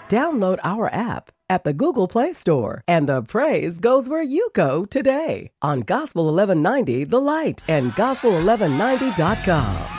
Download our app at the Google Play Store, and the praise goes where you go today on Gospel 1190 The Light and Gospel1190.com.